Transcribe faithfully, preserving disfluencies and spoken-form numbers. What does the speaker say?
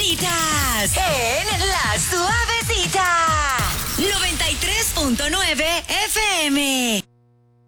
mañanitas en La Suavecita noventa y tres punto nueve F M.